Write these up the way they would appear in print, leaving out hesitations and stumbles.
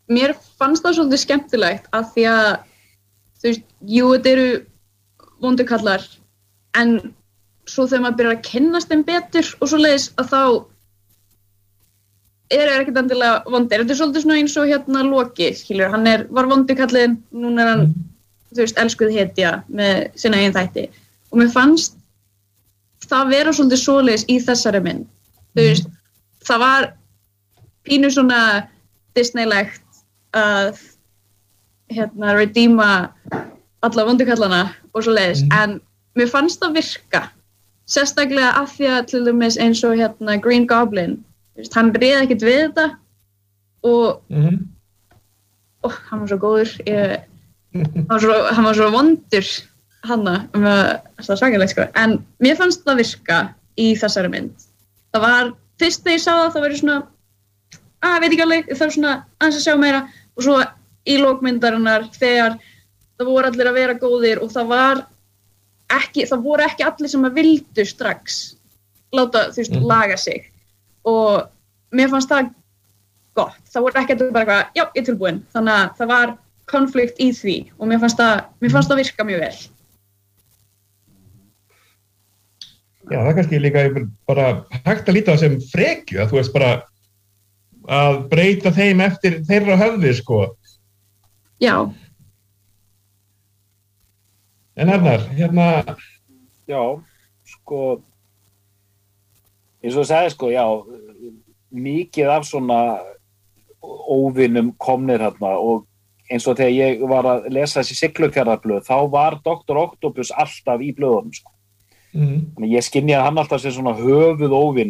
mér fannst það svolítið skemmtilegt af því að þú veist, jú, þetta eru vondukallar en svo þegar maður byrjar að kynnast þeim betur og svoleiðis að þá eru ekkert endilega vondir. Þetta er svolítið svona eins og hérna Loki, skilur, hann var vondukallinn, núna er hann, þú veist, elskuð hetja með sinna eigin þætti. Og mér fannst það vera svolítið svoleiðis í þessari mynd. Þú veist, það var pínu svona Disneylegt að hérna redeema alla vondukallana og svoleiðis, en mér fannst það virka. Sérstaklega af því að til dæmis eins og hérna Green Goblin, hann réði ekkert við þetta og hann var svo góður hann var svo vondur það var svakalegt sko en mér fannst það virka í þessari mynd það var, fyrst þegar ég sá það var ég svona, veit ekki alveg ég þarf svona aðeins að sjá meira og svo í lókmyndarinnar þegar það voru allir að vera góðir og það voru ekki allir sem að vildu strax láta, þú veist, laga sig og mér fannst það gott. Það voru ekki bara eitthvað, já, ég er tilbúin. Þannig að það var konflikt í því og mér fannst það virka mjög vel. Já, það er kannski líka bara hægt að líta það sem frekju, að þú veist bara að breyta þeim eftir þeirra höfði, sko. Já. En Arnar, hérna... Já, sko... eins og þú sagði sko, já, mikið af svona óvinum komnir hérna og eins og þegar ég var að lesa þessi Siglufjarðarblöð, þá var Dr. Octopus alltaf í blöðunum sko. Þannig ég skynjaði hann alltaf sem svona höfuð óvin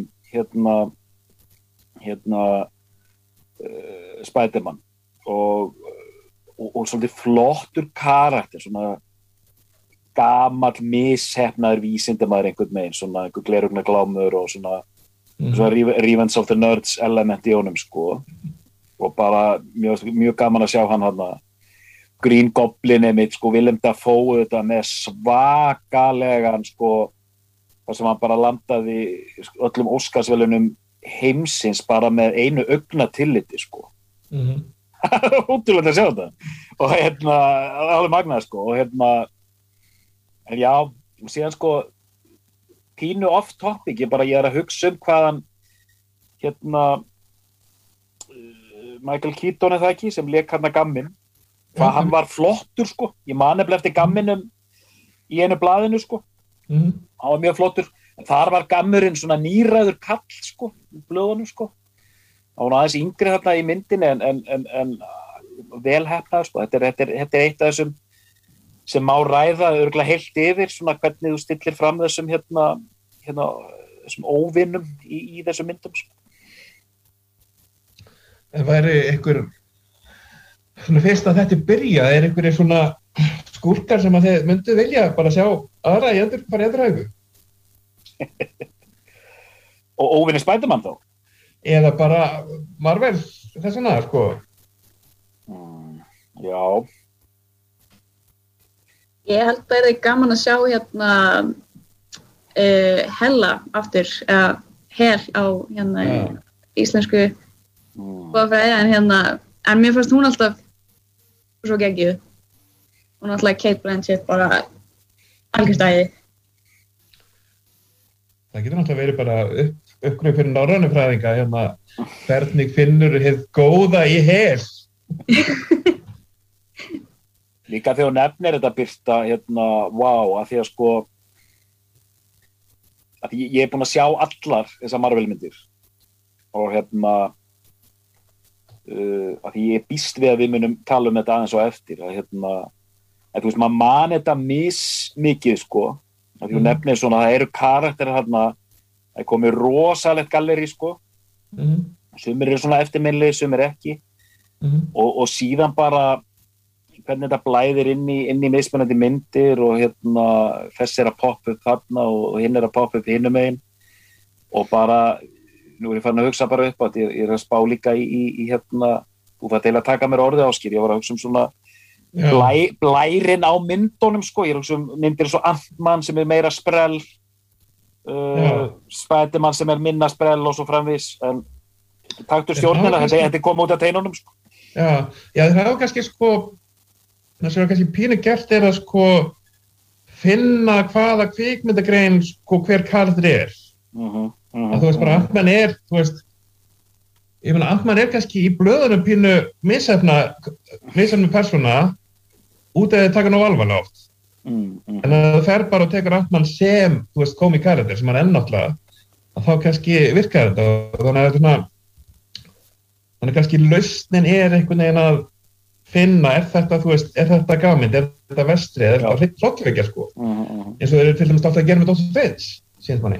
Spiderman og svolítið flottur karakter, svona gamall misheppnaður vísindamaður einhvern meginn, svona einhver gleraugnaglámur og svona Revenge of the Nerds element í honum sko og bara mjög gaman að sjá hann þarna Green Goblin einmitt sko, Willem Dafoe þetta með svakalegan sko, þar sem hann bara landaði öllum Óskarsverðlaunum heimsins bara með einu augnatilliti sko ótrúlega að sjá þetta og alveg magnað sko og en já, og síðan sko pínu off topic, ég er að hugsa hvaðan Michael Keaton er það ekki, sem lék hann að gamminn, hvað hann var flottur sko, ég man nefnilega eftir gamminum í einu blaðinu sko, hann var mjög flottur, en þar var gammurinn svona nýræður kall sko, í blöðunum sko, hann var aðeins yngri þarna í myndinni en vel heppnað sko, þetta er eitt af þessum sem má ræða örugglega heilt yfir svona hvernig þú stillir fram þessum þessum óvinum í þessum myndum. En væri einhver svona fyrst að þetta byrja, einhverjir svona skúrkar sem að þið myndu vilja bara sjá aðra í endurhæfu? Og óvinni Spiderman þá? Eða bara Marvel þessana, sko. Já. Ég held að það er gaman að sjá Hella aftur, Hel á íslensku en mér fannst hún alltaf svo geggjuð og náttúrulega Cate Blanchett bara algjörstæði. Það getur náttúrulega verið bara uppgrip fyrir norrænufræðinga hvernig finnur hið góða í Hel? Líka þegar hún nefnir þetta Birta, wow, af því að sko að ég er búinn að sjá allar þessar Marvel-myndir og af því ég býst við að við munum tala um þetta aðeins og eftir að að þú veist, maður man þetta mismikið sko, af því hún nefnir svona það eru karakterir það komið rosalegt galleri sko sumir eru svona eftirminnilegir, sumir ekki og síðan bara hvernig þetta blæðir inn í mismunandi myndir og þess er að poppa upp þarna og hinn er að poppa upp hinum megin og bara, nú er ég farin að hugsa bara upp að ég er að spá líka í þú fært eiginlega að taka mér orðið Ásgeir, ég var að hugsa svona blærinn á myndunum sko, ég er að hugsa myndir svo Ant-Man sem er meira sprell Spiderman sem er minna sprell og svo framvís en taktu stjórnina, þetta kom út af teinunum sko. Já, það er kannski sko, það sem er kannski pínu gert að sko finna hvaða kvikmyndagrein sko hver karakter að þú veist bara Ant-Man þú veist, ég meina Ant-Man kannski í blöðunum pínu misefna persóna út að taka ná alvarlega oft. En að það fer bara og tekur Ant-Man sem, þú veist, komik karakter sem hann náttúrulega, að þá kannski virkar þetta. Þannig að þetta þannig kannski lausnin einhvern veginn að finna, þetta, þú veist, þetta gafmynd, þetta vestri, þetta hrollvekja, sko. Eins og þeir eru til dæmis alltaf að gera með Dr. Strange, síðan manni.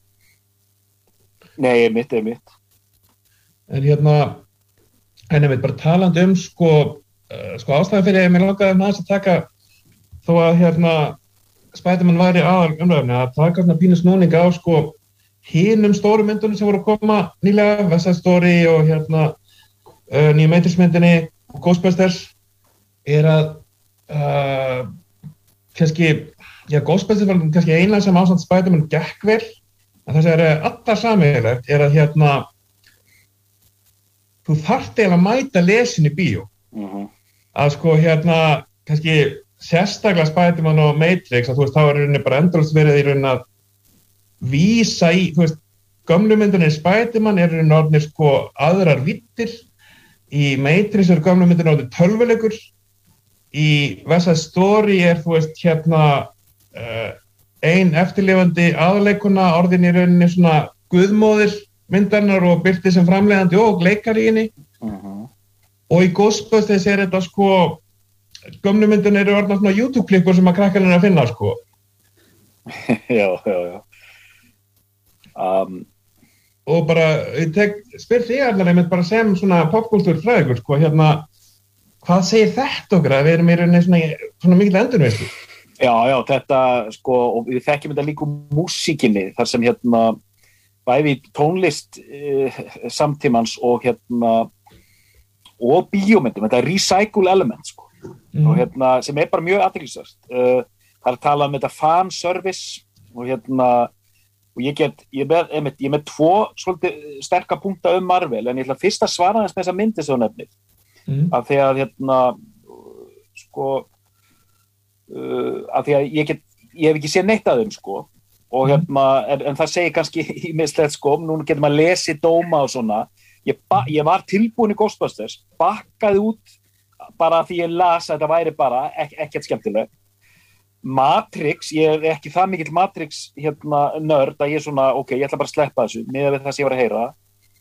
Nei, mitt. En en ég veit bara talandi sko ástæðan fyrir að mér langaði aðeins að taka, þó að Spider-Man væri aðal umræðunni, að taka pínu snúning á sko hinum stóru myndunum sem voru að koma nýlega, West Side Story og nýju Matrix-myndinni og Ghostbusters, að kannski, Ghostbusters var kannski eina sem ásamt Spider-Man gekk vel, en það sem allar sameiginlegt að þú þarft eiginlega að mæta lesin í bíó. Að sko kannski sérstaklega Spider-Man og Matrix, að þú veist, þá er rauninni bara endalaust verið í rauninni að vísa í, þú veist, gömlu myndinni Spider-Man rauninni orðnir sko aðrar vittir, í Matrix gömlu myndinni orðnir tölvuleikur, í West Side Story þú veist, ein eftirlifandi aðaleikuna orðin í rauninni svona guðmóðir myndarinnar og birti sem framleiðandi og leikari í henni. Og í Ghostbusters þetta sko, gömlu myndin eru orðnar svona YouTube-klippur sem að krakkarnir að finna, sko. Já. Og bara, spyr þig Arnar, bara sem svona popkultúrfræðingur, sko, hvað segir þetta okkur að við erum í rauninni svona mikil endurvinnslu? Já, þetta, sko, og við þekkjum þetta líka músíkinni, þar sem bæði tónlist samtímans og og bíómyndum, þetta recycle element, sko. Og sem bara mjög athyglisvert. Það að tala þetta fanservice og og ég er með tvo svolítið sterka punkta Marvel, en ég ætla fyrst að svara þess með þessa myndi sem þú nefnir. Af því að sko af því að ég hef ekki séð neitt að þeim, sko. Og en það segir kannski ímislegt, sko, núna getur maður lesið dóma og svona. Ég var tilbúin í Ghostbusters, bakkaði út bara því ég las að þetta væri bara ekkert skemmtilegt. Matrix, ég er ekki það mikill Matrix nörd að ég svona, ok, ég ætla bara að sleppa þessu miðað við það sem ég var að heyra.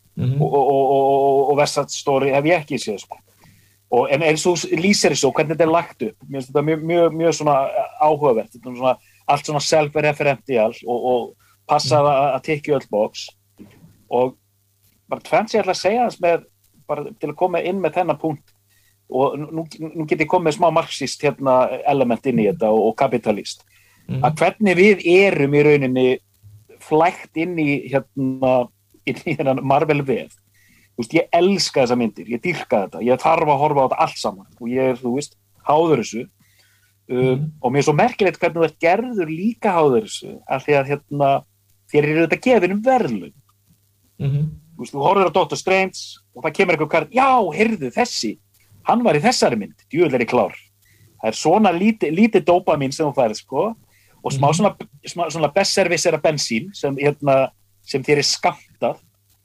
Og West Side Story hef ég ekki séð, sko. En eins og lýsir þessu, hvernig þetta lagt upp, mér finnst þetta mjög svona áhugavert, þetta svona allt svona self-referential og passa að tikka öll box. Og bara tvennt ég ætla að segja þess með, bara til að koma inn með þennan punkt, og nú get ég komið smá marxist element inn í þetta og kapitalist, að hvernig við erum í rauninni flækt inn í þennan Marvel vef. Þú veist, ég elska þessa myndir, ég dýrka þetta, ég þarf að horfa á þetta allt saman og ég þú veist, háður þessu. Og mér er svo merkilegt hvernig þetta gerður líka háður þessu, af því að þér eru þetta gefin verðlaun. Þú veist, þú horfir á Dr. Strange og það kemur eitthvað kart, já, heyrðu þessi, hann var í þessari mynd, djöfull er ég klár. Það er svona lítið dópamin sem þú færð, sko, og smá svona besservissera bensín sem þér er skammtað,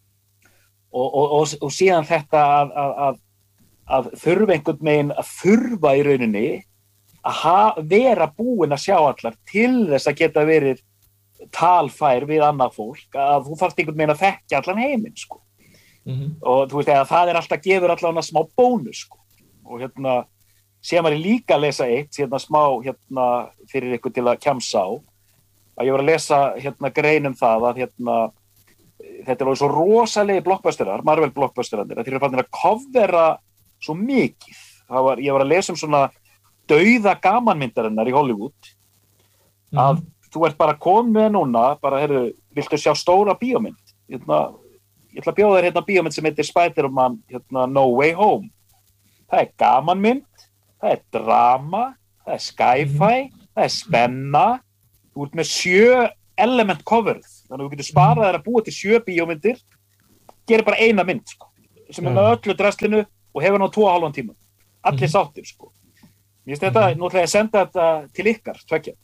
og síðan þetta að þurfa einhvern veginn að þurfa í rauninni að vera búin að sjá allar til þess að geta verið talfær við annað fólk, að þú þarft einhvern veginn að þekkja allan heiminn, sko. Og þú veist, það er alltaf gefur allan smá bónus, sko. Og síðan var ég líka að lesa eitt, smá fyrir ykkur til að kjamsa á, að ég var að lesa grein það að þetta var svo rosalegi blockbusterar, Marvel blockbusterandir, að þeir eru fannir að covera svo mikið. Ég var að lesa svona dauða gamanmyndarinnar í Hollywood, að þú ert bara komið núna, bara, viltu sjá stóra bíómynd? Ég ætla að bjóða þér bíómynd sem heitir Spider-Man, No Way Home. Það er gamanmynd, það er drama, það er sci-fi, það er spenna, þú ert með 7 element covered, þannig að þú getur sparað þér að búa til 7 bíómyndir, gerir bara eina mynd, sko, sem er með öllu draslinu, og hefur ná 2,5 tíma. Allir sáttir, sko. Mér finnst þetta, nú ætla ég að senda þetta til ykkar, tveggja.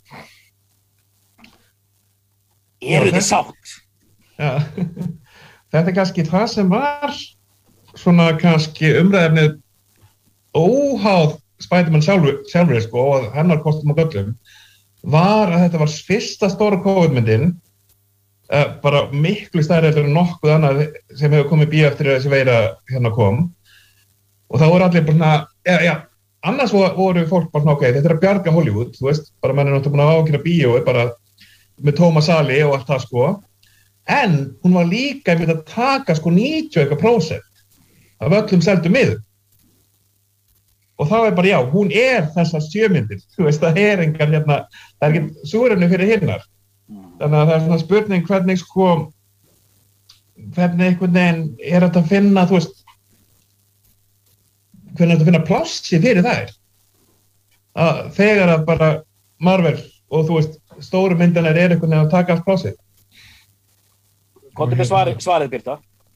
Eru þið sátt? Já, þetta kannski það sem var svona kannski umræðefnið óháð Spider-Man sjálfur, sko, og hennar kostum og göllum, var að þetta var fyrsta stóra COVID-myndin, bara miklu stærri en nokkuð annað sem hefur komið bíó eftir þessi veira hérna kom. Og þá voru allir bara svona, annars voru fólk bara svona, ok, þetta að bjarga Hollywood, þú veist, bara menn náttúrulega búin að ákynna bíói, bara með tóma sali og allt það, sko. En hún var líka einmitt að taka, sko, 90% af öllum seldum miðum. Og þá bara, já, hún þessar 7 myndir, þú veist, það engar hérna, það ekki súrefni fyrir hinnar. Þannig að það svona spurning hvernig, sko, hvernig einhvern veginn þetta að finna, þú veist, hvernig þetta að finna plássi fyrir þær. Að þegar að bara Marvel og, þú veist, stóru myndirnar einhvern veginn að taka allt plássi. Komdu með svarið, Birta.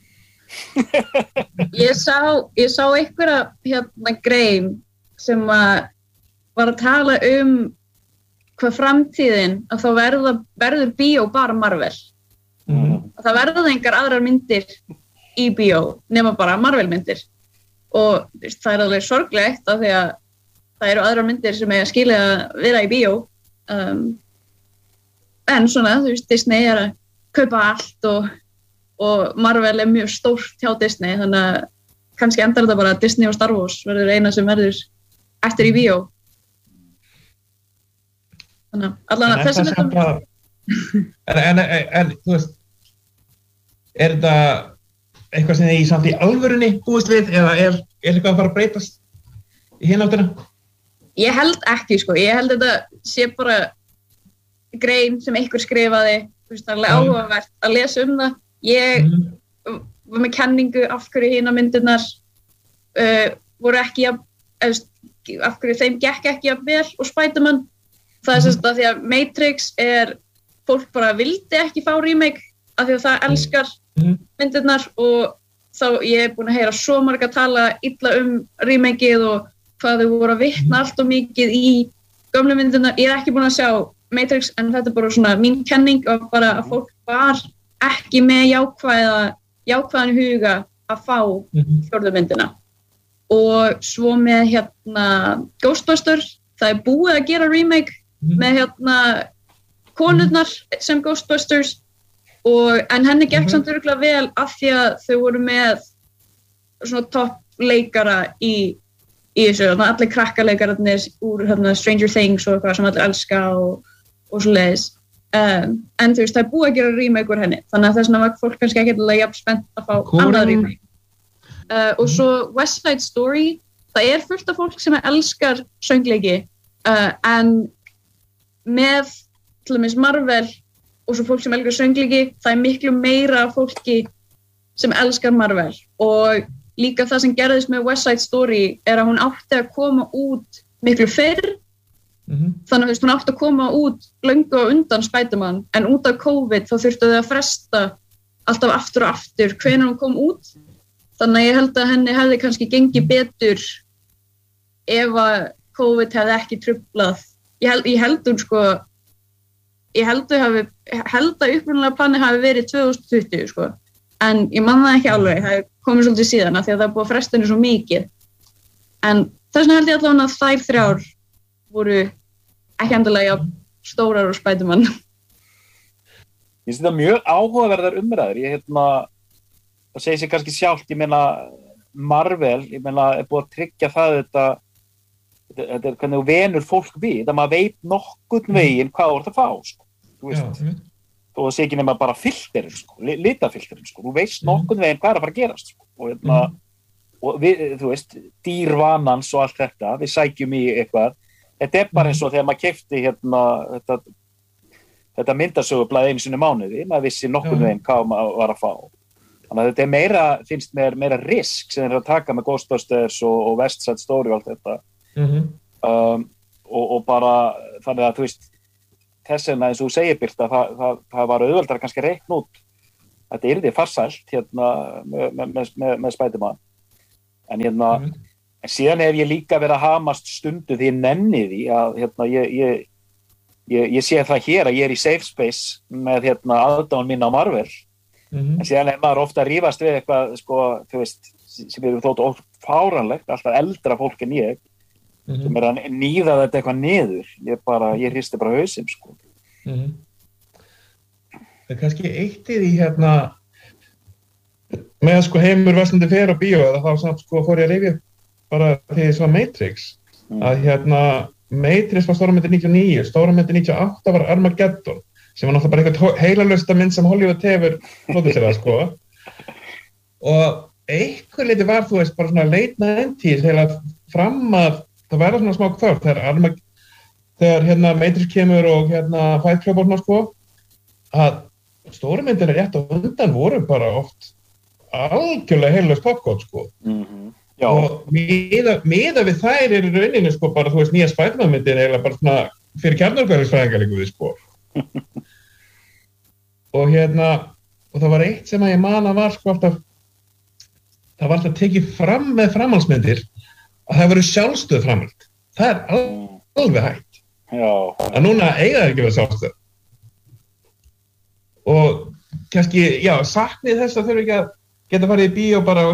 Ég sá einhverja hérna grein sem var að tala hvað framtíðin að þá verður bíó bara Marvel. Að það verður engar aðrar myndir í bíó nema bara Marvel myndir. Og það er alveg sorglegt af því að það eru aðrar myndir sem eiga skilja að vera í bíó. En svona, þú veist, Disney að kaupa allt og Marvel mjög stórt hjá Disney, þannig að kannski endar þetta bara að Disney og Star Wars verður eina sem verður eftir í bíó. Þannig að allan að þessum þetta... En, þú veist, þetta eitthvað sem þið í samt í alvörunni búist við, eða eitthvað að fara að breytast í hina áttina? Ég held ekki, sko. Ég held þetta sé bara grein sem einhver skrifaði, þú veist, það er alveg áhugavert að lesa það. Ég var með kenningu af hverju hina myndirnar voru ekki af hverju þeim gekk ekki jafn vel og Spider-Man. Það er sem að því að Matrix fólk bara vildi ekki fá remake af því að það elskar myndirnar og þá ég búin að heyra svo marga tala illa remakeið og hvað þau voru að vitna allt og mikið í gömlu myndirnar. Ég ekki búin að sjá Matrix en þetta bara svona mín kenning og bara að fólk var ekki með jákvæðan huga að fá fjórðu myndina. Og svo með hérna Ghostbusters, það búið að gera remake með hérna konurnar sem Ghostbusters en henni gekk samt örugglega vel af því að þau voru með svona topp leikara í þessu, allir krakkaleikararnir úr hérna, Stranger Things og eitthvað sem allir elska og svoleiðis. En þú veist, það búið að gera remake úr henni, þannig að þess vegna var fólk kannski ekki jafn spennt að fá annað remake. Og svo West Side Story, það fullt af fólk sem elskar söngleiki, en með til dæmis Marvel og svo fólk sem elskar söngleiki, það miklu meira fólki sem elskar Marvel. Og líka það sem gerðist með West Side Story að hún átti að koma út miklu fyrr. Þannig að hún átti að koma út löngu á undan Spider-Man en út af COVID þá þurftu þau að fresta alltaf aftur og aftur hvenær hún kom út. Þannig að ég held að henni hefði kannski gengið betur ef að COVID hefði ekki truflað. Ég held að upprunalega planið hafi verið 2020 sko. En ég man það ekki alveg, það komið svolítið síðan af því að það búið að fresta henni svo mikið. En þess vegna held ég allavega að þær 3 voru ekki endilega stórar og Spider-Man. Ég finnst þetta mjög áhugaverðar umræður. Það segir sig kannski sjálft, ég meina Marvel, ég meina búið að tryggja það þetta hvernig þú venur fólk við, að maður veit nokkurn veginn hvað þú ert að fá, sko. Þú veist, og það sé ekki nema bara filterinn, sko, litafilterinn, sko. Þú veist nokkurn veginn hvað að fara að gerast, sko. Og við, þú veist, dýrvanans og allt þetta, við sækjum í eitthvað. Þetta bara eins og þegar maður keypti hérna þetta myndasögublað einu sinni mánuði, maður vissi nokkurn veginn hvað maður var að fá. Þannig að þetta meira, finnst mér meira risk sem þeir að taka með Ghostbusters og West Side Story og allt þetta. Og bara þannig að þú veist þess vegna eins og þú segir Birta, það var auðveldara kannski að reikna út. Þetta yrði farsælt hérna með Spider-Man. en en síðan hef ég líka verið að hamast stundu því ég nenni því að ég sé það hér að ég í safe space með aðdáun mín á Marvel en síðan maður ofta að rífast við eitthvað sko, þú veist, sem eru þótt fáranlegt, alltaf eldra fólk en ég sem að nýða þetta eitthvað niður ég hristi bara hausinn sko. Það er kannski eitt í því með sko heimur versnandi fer á bíó eða þá samt sko fór ég að rifja bara því svo Matrix að Matrix var stóramyndi 99, stóramyndi 98 var Armageddon sem var náttúrulega bara eitthvað heilalausta mynd sem Hollywood hefur producerað sko og eitthvað leiti var þú veist bara svona late 90s heila fram að það verða svona smá kvörf þegar Matrix kemur og Fight Club og svona sko að stórmyndin rétt á undan voru bara oft algjörlega heilaust popcorn sko og miða við þær í rauninni sko bara þú veist nýja Spider-Man-myndin eiginlega bara svona fyrir kjarnorkueðlisfræðingar líka við sko og og það var eitt sem að ég man að var sko alltaf það var alltaf tekið fram með framhaldsmyndir að það verið sjálfstöð framhald það er alveg hægt að núna eiga það ekki verið sjálfstöð og kannski, saknið þess að þurfi ekki að geta farið í bíó bara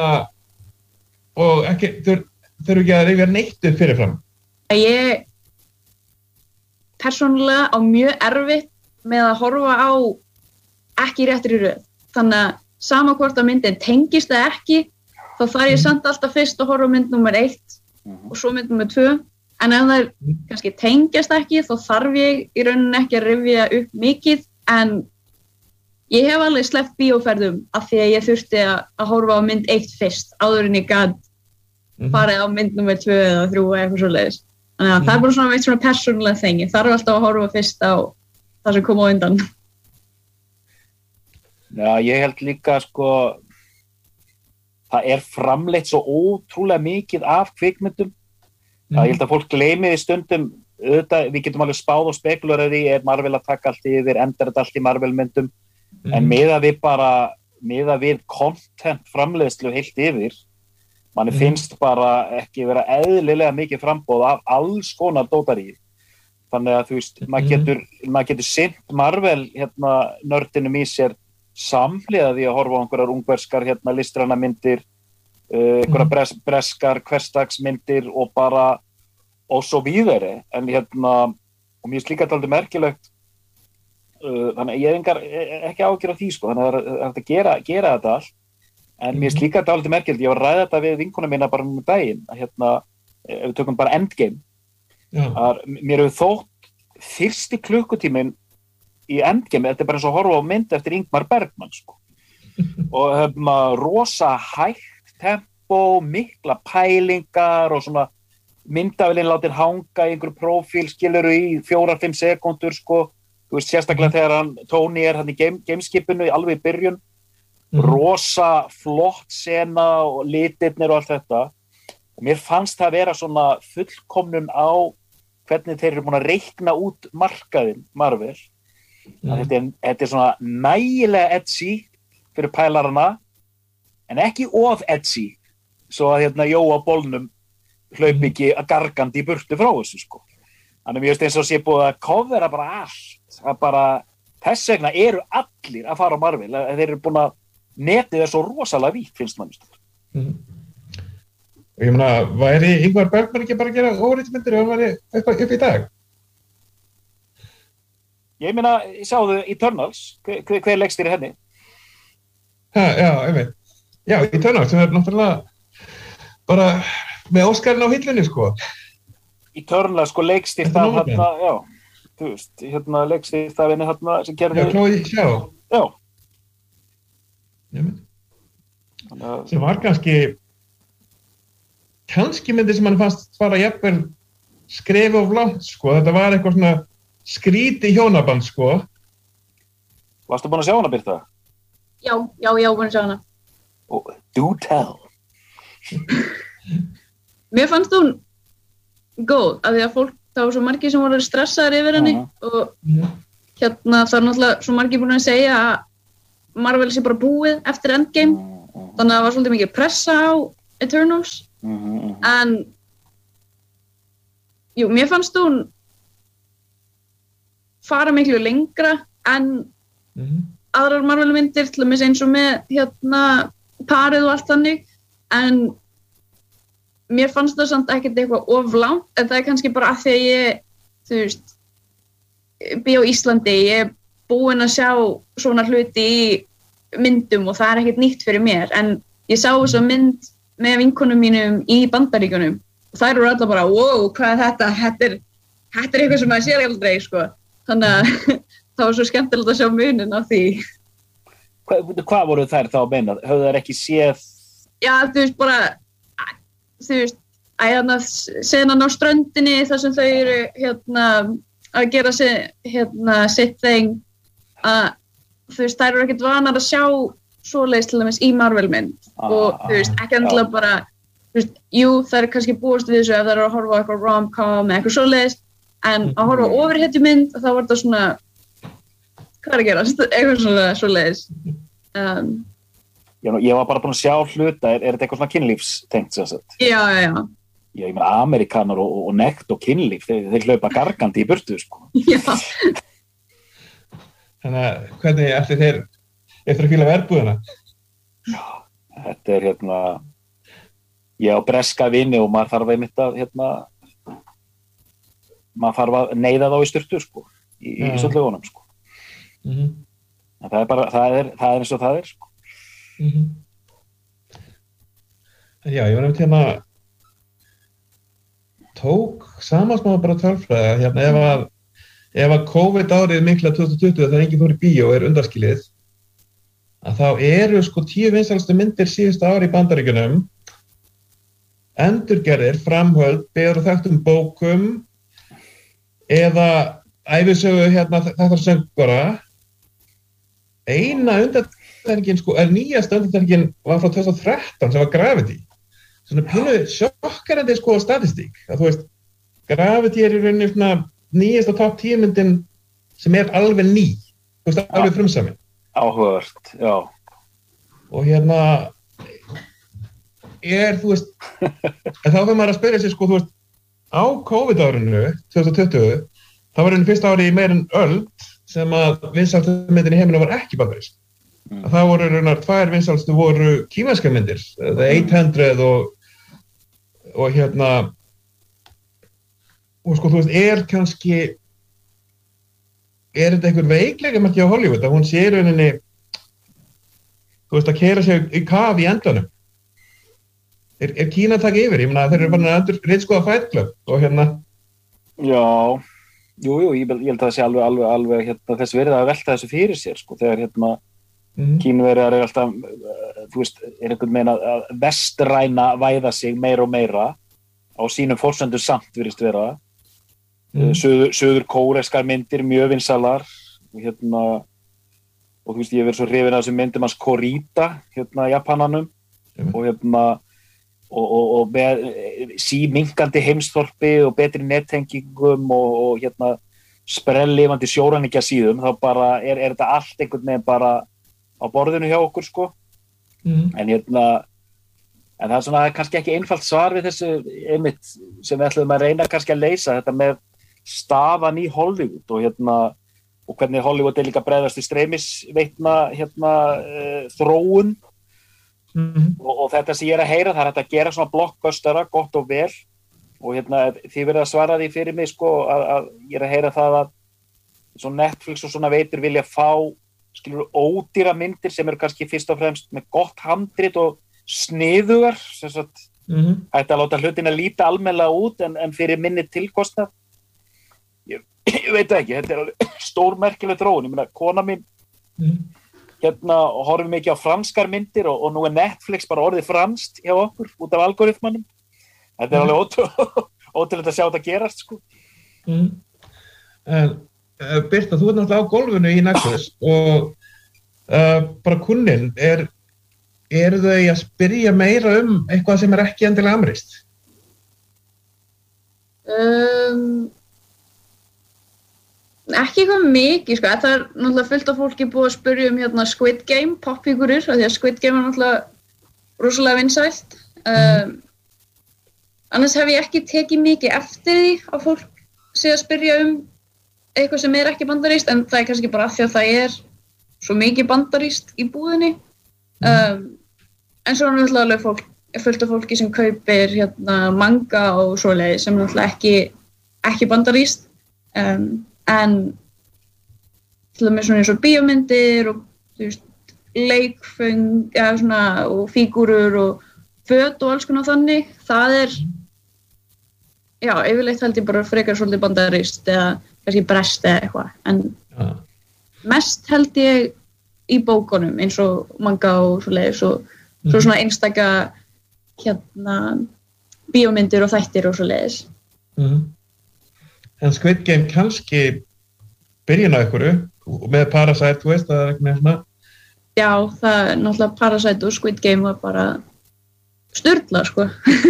og ekki, þurfi ekki að rifja neitt upp fyrirfram. Ég persónulega á mjög erfitt með að horfa á ekki réttri röð. Þannig að sama hvort að myndin tengist eða ekki, þá þarf ég samt alltaf fyrst að horfa á mynd nummer 1 og svo mynd nummer 2. En ef það kannski tengjast ekki, þá þarf ég í rauninni ekki að rifja upp mikið, en ég hef alveg sleppt bíóferðum af því að ég þurfti að horfa á mynd 1 fyrst, áður en ég gat farið á mynd nummer 2 eða 3 eða eitthvað svoleiðis. Þannig að það er bara svona eitt svona persónulega þeng. Ég þarf alltaf að horfa fyrst á það sem kom á undan. Já, ég held líka sko, það er framleitt svo ótrúlega mikið af kvikmyndum. Ég held að fólk gleymi því stundum, auðvitað, við getum alveg spáð og spekulurað í, er Marvel að taka allt yfir, endar þetta allt í Marvel-myndum, en miðað við content framleiðslu heilt yfir, manni finnst bara ekki vera eðlilega mikið framboð af alls konar dótaríi. Þannig að þú veist, maður getur sinnt Marvel nördinum í sér samhliða því að horfa á einhverjar ungverskar listræna myndir, einhverjar breskar hversdagsmyndir og bara og svo víðari. En og mér finnst líka dálítið merkilegt, þannig að ég hef ekki áhyggjur af því sko, þannig að það er hægt að gera þetta allt. En mér finnst líka dálítið merkilegt, ég var að ræða þetta við vinkona mína bara um daginn, að ef við tökum bara Endgame, að mér hefur þótt fyrsti klukkutíminn í Endgame, þetta er bara eins og að horfa á mynd eftir Ingmar Bergman sko. Og rosa hægt tempó, mikla pælingar og svona myndavélinn látin hanga í einhverju prófíl, skilurðu í 4-5 sekúndur sko. Þú veist, sérstaklega þegar Tony er hann í gameskipinu alveg í byrjun, rosa flott sena og litirnir og allt þetta. Og mér fannst það vera svona fullkomnun á hvernig þeir eru búin að reikna út markaðinn Marvel. Þetta er svona nægilega edgy fyrir pælarana, en ekki of edgy, svo að Jóa Bólnum hlaup ekki að gargandi í burtu frá þessu sko. Þannig að mér finnst eins og sé búið að covera bara allt, að bara þess vegna eru allir að fara á Marvel, þeir eru búin að netið er svo rosalega vítt, finnst mann. Og ég meina, væri Ingmar Bergman ekki bara að gera óriðsmyndir ef hann væri upp í dag? Ég meina, ég sáðu Eternals, hver leikstýrir henni? Já, einmitt. Já, Eternals, sem er náttúrulega bara með Óskarinn á hillunni, sko. Eternals, sko, leikstýrt af já, þú veist, leikstýrt af henni sem gerði... Já, Chloe Zhao. Já. Sem var kannski myndir sem hann fannst fara jafnvel skrefi of langt, sko. Þetta var eitthvað svona skríti hjónaband, sko. Varstu búin að sjá hana, Birta? Já, búin að sjá hana. Do tell. Mér fannst hún góð, af því að fólk, það var svo margir sem voru stressaðir yfir henni og það er náttúrulega svo margir búin að segja að Marvel sé bara búið eftir Endgame, þannig að það var svolítið mikið pressa á Eternals en jú, mér fannst hún fara miklu lengra en aðrar Marvel-myndir til dæmis eins og með parið og allt þannig en mér fannst það samt ekkert eitthvað of langt en það kannski bara af því að ég þú veist bý á Íslandi, ég búin að sjá svona hluti í myndum og það ekkert nýtt fyrir mér en ég sá þess að mynd með vinkonum mínum í Bandaríkjunum og þær eru allar bara, wow, hvað er þetta? Þetta er eitthvað sem maður sér aldrei, sko. Þannig að það var svo skemmtilegt að sjá munin á því. Hvað voru þær þá að meina? Höfðu þær ekki séð? Já, þú veist, bara, senan á ströndinni þar sem þau eru, að gera sitt þeng að, þú veist, þær eru ekkert vanar að sjá svoleiðis til dæmis í Marvel-mynd og þú veist, ekki endilega bara þú veist, jú, það er kannski búist við þessu ef það eru að horfa á eitthvað rom-com eða eitthvað svoleiðis en að horfa á ofurhetjumynd þá var það svona hvað er að gerast, eitthvað svona svoleiðis Ég var bara búin að sjá hluta, er þetta eitthvað svona kynlífstengt sem sagt? Já. Ég meina, Amerikanar og nekt og kynlíf, þeir hlaupa gargandi í burtu, sko. Já. Þannig að hvernig ætli þeir eftir að fíla verbúðina? Já, þetta er ég á breska vini og maður þarf einmitt að maður þarf að neyða þá í sturtu, sko, í svollegunum, sko. En það er bara, það er eins og það er, sko. Já, ég var nefnt tók samansmáð bara tölfræði, ef að COVID árið mikla 2020 þegar enginn fór í bíó er undanskilið að þá eru sko 10 vinsælustu myndir síðustu ári í Bandaríkjunum endurgerðir, framhöld, byggðar á þekktum bókum eða ævisögu þetta söngvara eina undantekningin sko, nýjasta undantekningin var frá 2013 sem var Gravity svona pínu sjokkerandi sko statistík að þú veist, Gravity er í rauninni svona nýjasta topp 10 myndin sem er alveg ný, þú veist, alveg frumsamin. Áhugavert, já. Og þú veist, en þá fyrir maður að spyrja sig sko, þú veist, á COVID-árinu 2020, það var fyrsta ári í meir en öld sem að vinsælustu myndin í heiminum var ekki bandarísk. Það voru raunar 2 vinsælustu voru kínverskar myndir, The 800 og og sko, þú veist, kannski þetta einhver veikleikamerki á Hollywood að hún sé í rauninni þú veist, að keyra sig í kaf í endanum Kína að taka yfir? Ég meina, þeir eru bara að ritskoða Fight Club og Já, jú, ég held að það sé alveg þess verið að velta þessu fyrir sér, sko, þegar Kínverjar er alltaf, þú veist, er einhvern veginn að vestræna væða sig meira og meira á sínum forsendum samt virðist vera. Suður kóreskar myndir mjög vinsælar og þú veist, ég hef verið svo hrifinn af þessum myndum hans Korita, Japananum og með síminkandi heimsþorpi og betri nettengingum og sprelllifandi sjóræningja síðum, þá bara er þetta allt einhvern veginn bara á borðinu hjá okkur, sko. En það er svona kannski ekki einfalt svar við þessu einmitt sem við ætlum að reyna kannski að leysa þetta með stafan í Hollywood og hvernig Hollywood er líka bregðast í streymisveitna þróun og þetta sem ég er að heyra, það er hægt að gera svona blockbustera gott og vel og þið verið að svara því fyrir mig, sko, að ég er að heyra það að svo Netflix og svona veitur vilja fá ódýra myndir sem eru kannski fyrst og fremst með gott handrit og sniðugar, sem sagt hægt að láta hlutina líta almennilega út en fyrir minni tilkostnað. Ég veit ekki, þetta er alveg stórmerkileg þróun. Ég meina, kona mín horfum mikið á franskar myndir og nú er Netflix bara orðið franskt hjá okkur út af algoritmanum. Þetta er alveg ótrúlegt að sjá þetta gerast, sko. Birta, þú ert náttúrulega á gólfinu í Nexus og bara kunnin, eru þau að spyrja meira eitthvað sem er ekki endilega amerískt? Ekki eitthvað mikið, sko. Það er náttúrulega fullt af fólki búið að spyrja Squid Game, popfígúrur, af því að Squid Game er náttúrulega rosalega vinsælt. Annars hef ég ekki tekið mikið eftir því að fólk sé að spyrja eitthvað sem ekki bandarískt, en það kannski bara af því að það svo mikið bandarískt í búðinni. En svo náttúrulega alveg fullt af fólki sem kaupir manga og svoleiðis sem náttúrulega ekki bandarískt. En til dæmis svona eins og bíómyndir og leikföng og fígúrur og föt og alls konar þannig, það yfirleitt held ég bara frekar svolítið bandarískt eða kannski brest eða eitthvað, en mest held ég í bókunum eins og manga og svoleiðis og svo svona einstaka bíómyndir og þættir og svoleiðis. En Squid Game kannski byrjun á einhverju með Parasite, þú veist, það ekki með svona? Já, það náttúrulega Parasite og Squid Game var bara sturla, sko.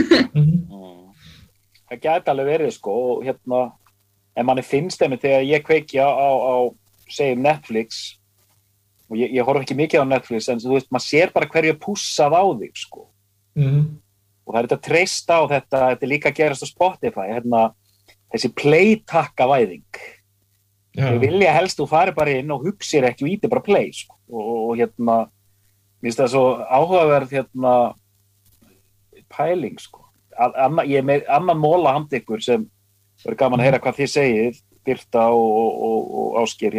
Það gæti alveg verið, sko, og en manni finnst þeim þegar ég kveiki á segjum Netflix, og ég horf ekki mikið á Netflix, en þú veist, maður sér bara hverju pússað á þig, sko. Og það þetta treyst á þetta líka gerast á Spotify, þessi play-takka-væðing. Ég vilja helst þú fari bara inn og hugsir ekki og íti bara play, sko. Og mér finnst það svo áhugaverð, pæling, sko. Ég með annan móla handa ykkur sem verður gaman að heyra hvað þið segið, Birta og Ásgeir,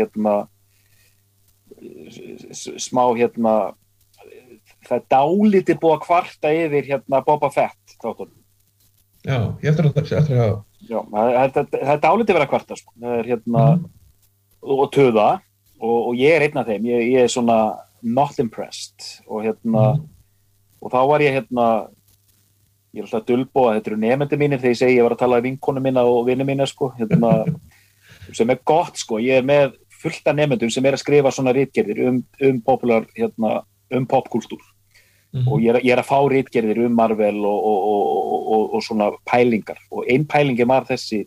smá það dálítið búið að kvarta yfir Boba Fett þáttunum. Já, ég eftir að hafa. Já, það dálítið verið að kvarta, sko. Það og töða, og ég einn af þeim, ég svona not impressed, og og þá var ég ég alltaf að dulbúa, þetta nemendur mínir þegar ég segi ég var að tala við vinkonu mína og vini mína, sko, sem gott, sko, ég með fullt af nemendum sem að skrifa svona ritgerðir popular, popkultúr, og ég að fá ritgerðir Marvel og svona pælingar, og ein pælingi var þessi,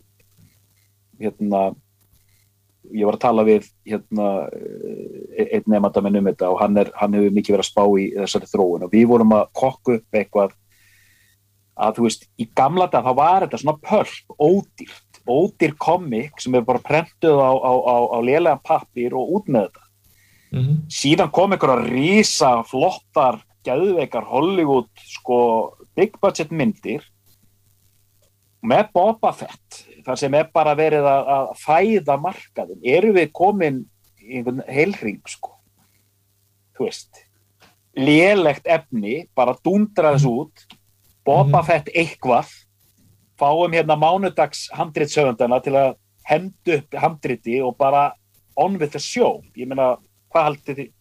ég var að tala við einn nemanda minn þetta og hann hefur mikið verið að spá í þessari þróun og við vorum að kokka upp eitthvað að þú veist, í gamla dag þá var þetta svona pulp, ódýr komik sem er bara prentuð á lélegan pappír og út með þetta. Síðan kom einhverjar rísa flottar, geðveikar Hollywood, sko, big budget myndir með Boba Fett, þar sem bara verið að fæða markaðin. Erum við komin í einhvern heilhring, sko? Þú veist, lélegt efni, bara dundra þessu út, Boba Fett eitthvað, fáum mánudags handritshöfundana til að henda upp handriti og bara on with the show. Ég meina, hvað haldið þið?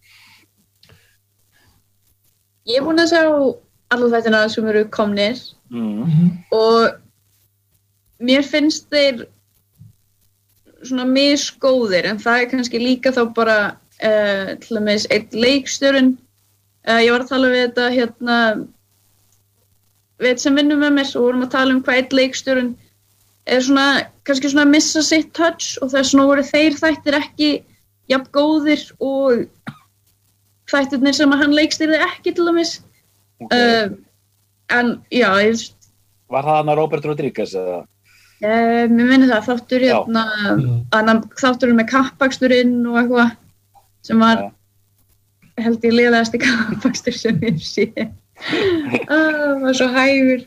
Ég er búin að sjá alla þættina sem eru komnir og mér finnst þeir svona misgóðir, en það er kannski líka þá bara til dæmis einn leikstjórinn. Ég var að tala við þetta við sem vinnum með mér og vorum að tala hvað einn leikstjórinn svona, kannski svona að missa sitt touch og þess vegna voru þeir þættir ekki jafn góðir og þættirnir sem að hann leikstýrði ekki til dæmis. En já, var það Robert Rodriguez eða? Mér minni það, þátturinn með kappaksturinn og eitthvað sem var held ég lélegasti kappakstur sem ég sé. Það var svo hægur.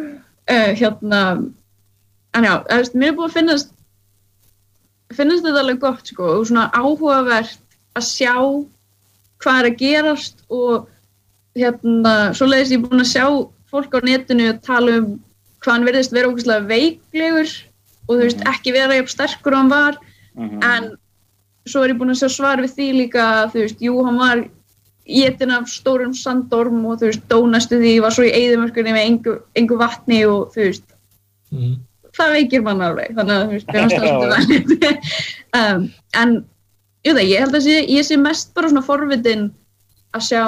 En já, mér er búið að finnast þetta alveg gott, sko, og svona áhugavert að sjá hvað er að gerast og svoleiðis ég er búin að sjá fólk á netinu að tala hvað hann virðist vera ógeðslega veiklegur og þú veist, ekki vera jafn sterkur og hann var, en svo er ég búin að sjá svar við því líka, þú veist, jú, hann var étinn af stórum sandorm og þú veist, dónastu því, var svo í eyðimörkunni með engu vatni og þú veist, það veikir mann alveg, þannig að þú veist, við varum en ég held að ég sé mest bara svona forvitin að sjá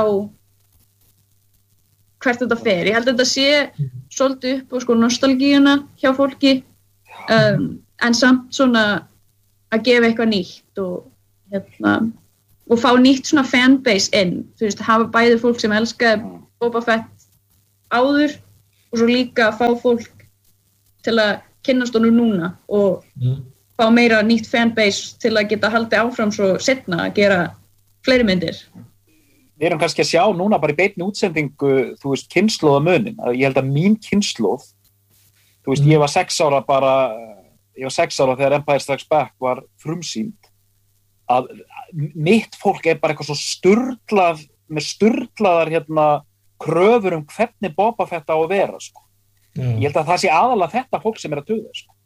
hvert þetta fer. Ég held að þetta sé svolítið upp á sko nostalgíuna hjá fólki, en samt svona að gefa eitthvað nýtt og fá nýtt svona fanbase inn. Þú veist, hafa bæði fólk sem elskaði Boba Fett áður og svo líka að fá fólk til að kynnast honum núna og fá meira nýtt fanbase til að geta haldið áfram svo seinna að gera fleiri myndir. Við erum kannski að sjá núna bara í beinni útsendingu, þú veist, kynslóðamunin. Ég held að mín kynslóð, þú veist, ég var 6 ára þegar Empire Strikes Back var frumsýnd, að mitt fólk bara eitthvað svo sturlað, með sturlaðar kröfur hvernig Boba Fett á að vera, sko. Ég held að það sé aðalega þetta fólk sem að duga, sko.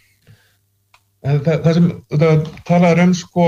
En það sem það talaður sko,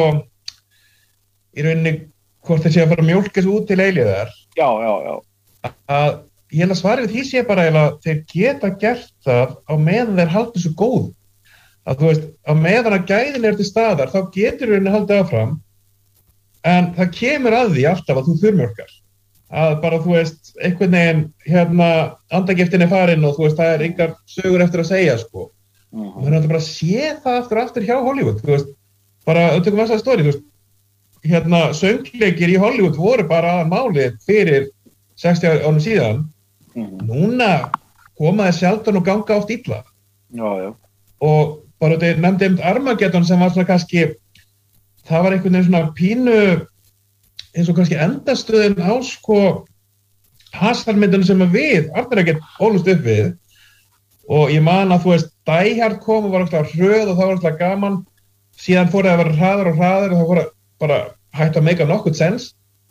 í rauninni hvort þeir sé að fara að mjólka þessu út til eilíðar. Já. Að ég held að svarið við því sé bara að þeir geta gert það á meðan þeir halda þessu góð. Að þú veist, á meðan að gæðin til staðar, þá getur rauninni haldið áfram, en það kemur að því alltaf að þú þurrmjólkar. Að bara, þú veist, einhvern veginn, andagiftin farin og þú veist, það engar sögur eftir að segja, sko. Og það er bara að sé það aftur hjá Hollywood, þú veist, bara, tökum við þessa stóri, þú veist, söngleikir í Hollywood voru bara málið fyrir 60 árum síðan. Núna koma þeir sjaldan og ganga oft illa. Já. Og bara þeir nefndi Armageddon sem var svona kannski, það var einhvern veginn svona pínu, eins og kannski endastöðin á sko hasarmyndinu sem við, Arnar ekkert ólust upp við. Og ég man að þú veist, Die Hard kom og var alltaf hröð og það var alltaf gaman. Síðan fór það að vera hraðar og það fór bara hætti að make nokkuð sens.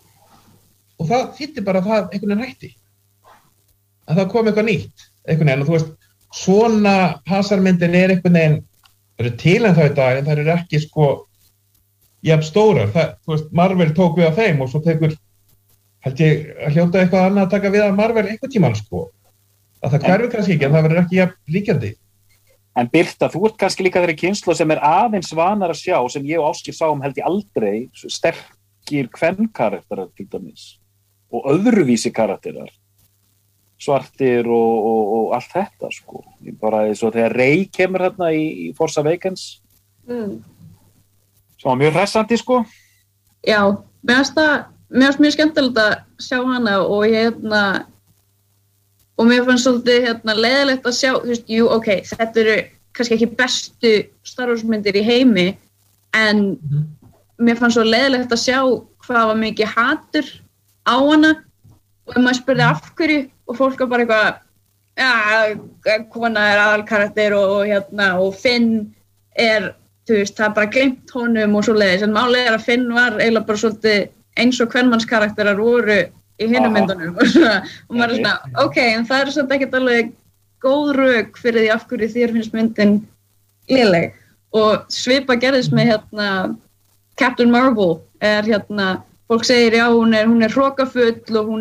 Og það þýddi bara að það einhvern veginn hætti. Að það kom eitthvað nýtt, einhvern veginn. Og þú veist, svona hasarmyndir einhvern veginn, það eru til en það í dag, en það eru ekki sko jafn stórar. Þú veist, Marvel tók við af þeim og svo tekur, held ég að hljóta eitthvað annað að taka við af Marvel einhvern tímann sko. Að það hverfur kannski ekki, en það verður ekki jafn líkjandi. En Birta, þú ert kannski líka þeirri kynslóð sem aðeins vanar að sjá, sem ég og Ásgeir sáum held ég aldrei, sterkir kvenkarakterar til dæmis, og öðruvísi karakterar, svartir og allt þetta, sko. Bara eins og þegar Rey kemur þarna í Force Awakens, sem var mjög hressandi, sko. Já, mér fannst mjög skemmtilegt að sjá hana og og mér fannst svolítið leiðilegt að sjá, þú veist, ok, þetta eru kannski ekki bestu Star Wars myndir í heimi, en mér fannst svo leiðilegt að sjá hvað var mikið hatur á hana og maður spurði af hverju og fólk var bara eitthvað, kona aðalkarakter og Finn þú veist, það bara gleymt honum og svoleiðis, en málið að Finn var eiginlega bara svolítið eins og kvenmannskarakterar voru í hinum myndunum og maður svona, ok, en það svolítið ekkert alveg góð rök fyrir því af hverju þér finnst myndin léleg og svipa gerðist með Captain Marvel fólk segir já, hún er hrokafull og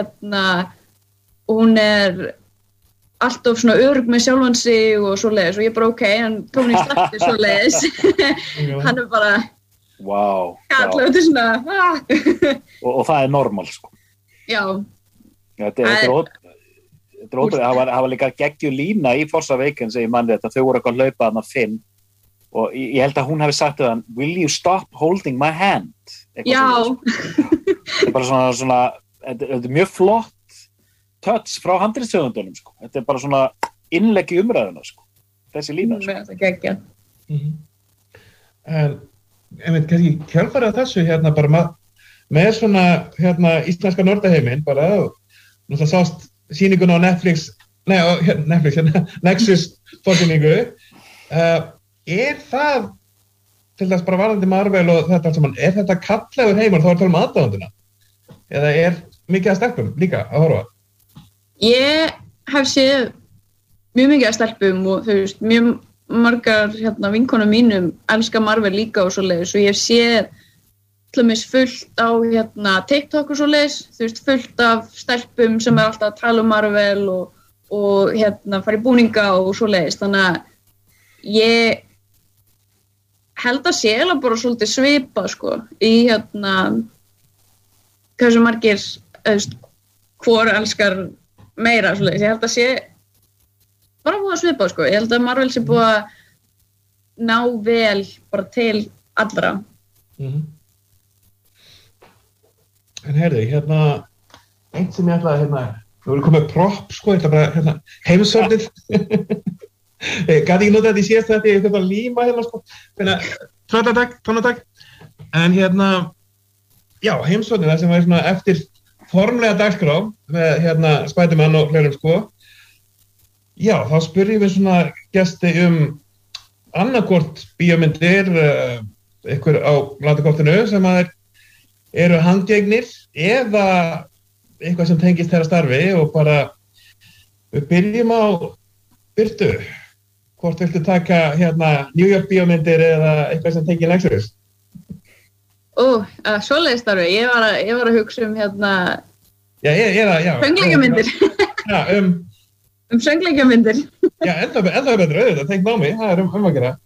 hún er alltaf svona örugg með sjálfan sig og svoleiðis og ég bara ok, en Tony Stark svoleiðis hann bara kallar þetta svona og það normal sko. Já. Þetta er ótrúlega, það var líka geggju lína í Force Awakens ég manni þetta, þau voru eitthvað hlaupa þarna Finn og ég held að hún hefði sagt til hann will you stop holding my hand? Já. Þetta er bara svona þetta er mjög flott touch frá handritshöfundunum sko. Þetta er bara svona innlegg í umræðuna sko. Þessi lína sko. Þetta geggja. En einmitt kannski kjálfarið þessu bara með svona íslenska nördaheiminn bara náttúrulega sást sýninguna á Netflix Nexus fórsýningu það til þess bara varðandi Marvel og þetta allt saman, þetta kallegur heimur þá tala aðdáenduna eða mikið að stelpum líka að horfa? Ég hef séð mjög mikið að stelpum og þú veist, mjög margar vinkonum mínum elska Marvel líka og svoleiðis og ég hef séð fullt á TikTok og svoleiðis, þú veist, fullt af stelpum sem alltaf að tala Marvel og fara í búninga og svoleiðis, þannig að ég held að sé bara svolítið svipa sko, í hversu margir, hvor elskar meira svoleiðis, ég held að sé bara búið að svipa sko, ég held að Marvel sé búið að ná vel bara til allra. En heyrðu, eitt sem ég ætlaði Nú erum komið prop, sko, ég ætla bara, heimsóknir. Gæti ekki notað þetta í síðast þetta, ég þurfa að líma hérna, sko. Tónatak. En já, heimsóknir, það sem var svona eftir formlega dagskrá með Spiderman og fleirum, sko. Já, þá spurjum við svona gesti annarkvort bíómyndir, ykkur á landakortinu sem að eru handgengnir eða eitthvað sem tengist þeirra starfi og bara við byrjum á Birtu. Hvort viltu taka New York bíómyndir eða eitthvað sem tengir Lexus? Svoleiðis starfi. Ég var að hugsa já. Söngleikjamyndir. Já, söngleikjamyndir. Já, enda betur auðvitað, tengt námi, það er að gera.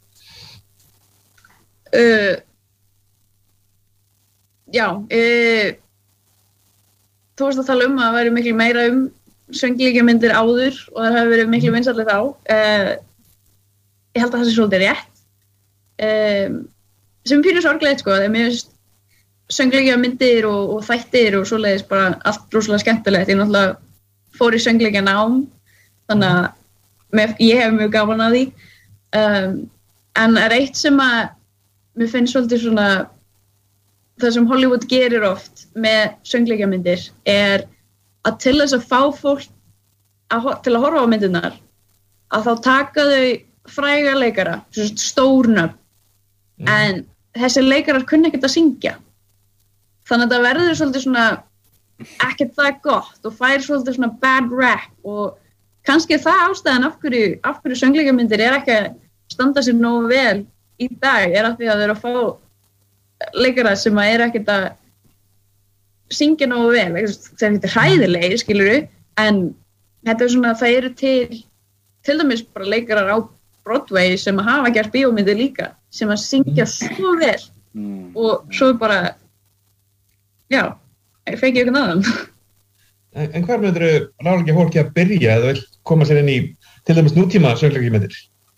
Þú varst að tala að það væri miklu meira söngleikjamyndir áður og það hefur verið miklu vinsælli þá. Ég held að það sé svolítið rétt. Sem pínu sorglegt, sko, þegar mér finnst söngleikjamyndir og þættir og svoleiðis bara allt rosalega skemmtilegt. Ég náttúrulega fór í söngleikjanám, þannig að ég hef mjög gaman að því. En er eitt sem að mér finnst svolítið svona það sem Hollywood gerir oft með söngleikjamyndir er að til þess að fá fólk til að horfa á myndirnar að þá taka þau fræga leikara, stórnöfn, en þessi leikarar kunni ekkert að syngja. Þannig að það verður svolítið svona ekkert það gott og fær svolítið svona bad rap og kannski það ástæðan af hverju söngleikjamyndir er ekki að standa sér nógu vel í dag er af því að þau eru að fá leikara sem er ekkert að syngja nógu vel, það er hræðilegir, skilurðu, en þetta er svona, það eru til dæmis bara leikarar á Broadway sem að hafa gert bíómyndir líka, sem að syngja svo vel og svo bara, já, ég fengi einhvern annan. En hvar myndirðu ráðleggja fólki að byrja eða vill koma sér inn í til dæmis nútíma söngleikjamyndir?